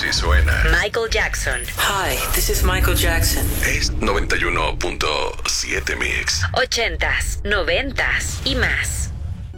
Así suena. Michael Jackson. Hi, this is Michael Jackson. Es 91.7 Mix. 80s, 90s y más.